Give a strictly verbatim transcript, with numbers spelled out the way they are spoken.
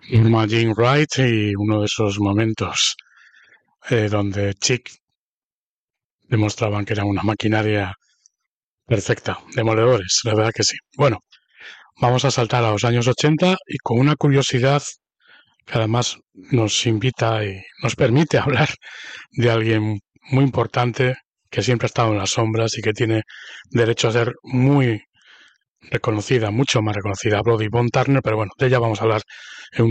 Irma Jean Wright y uno de esos momentos eh, donde Chic demostraban que era una maquinaria perfecta, demoledores, la verdad que sí. Bueno, vamos a saltar a los años ochenta y con una curiosidad que además nos invita y nos permite hablar de alguien muy importante que siempre ha estado en las sombras y que tiene derecho a ser muy reconocida, mucho más reconocida. Hablo de Yvonne Turner, pero bueno, de ella vamos a hablar en